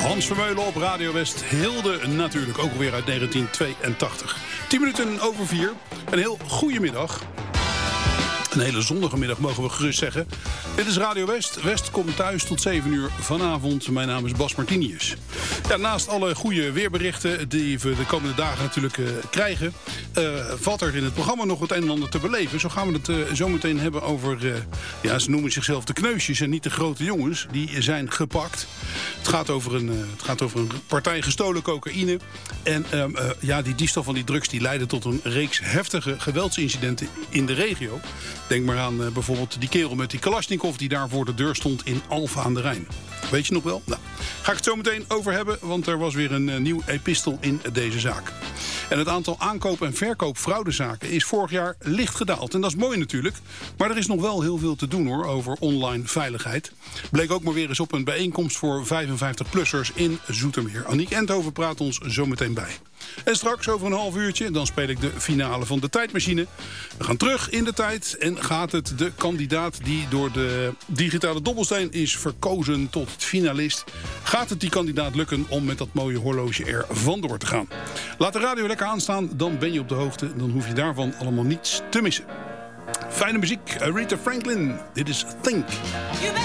Hans Vermeulen op Radio West. Hilde natuurlijk, ook alweer uit 1982. 10 minuten over 4. Een heel goede middag. Een hele zonnige middag mogen we gerust zeggen. Dit is Radio West. West komt thuis tot 7 uur vanavond. Mijn naam is Bas Martinius. Ja, naast alle goede weerberichten die we de komende dagen natuurlijk krijgen... valt er in het programma nog het een en ander te beleven. Zo gaan we het zo meteen hebben over... ze noemen zichzelf de kneusjes en niet de grote jongens. Die zijn gepakt. Het gaat over een partij gestolen cocaïne. En die diefstal van die drugs die leidde tot een reeks heftige geweldsincidenten in de regio. Denk maar aan bijvoorbeeld die kerel met die Kalashnikov die daar voor de deur stond in Alphen aan de Rijn. Weet je nog wel? Nou, ga ik het zo meteen over hebben, want er was weer een nieuw epistel in deze zaak. En het aantal aankoop- en verkoopfraudezaken is vorig jaar licht gedaald. En dat is mooi natuurlijk, maar er is nog wel heel veel te doen hoor over online veiligheid. Bleek ook maar weer eens op een bijeenkomst voor 55-plussers in Zoetermeer. Aniek Enthoven praat ons zo meteen bij. En straks over een half uurtje, dan speel ik de finale van de tijdmachine. We gaan terug in de tijd en gaat het de kandidaat die door de digitale dobbelsteen is verkozen tot finalist. Gaat het die kandidaat lukken om met dat mooie horloge er vandoor te gaan? Laat de radio lekker aanstaan, dan ben je op de hoogte. Dan hoef je daarvan allemaal niets te missen. Fijne muziek, Aretha Franklin. Dit is Think.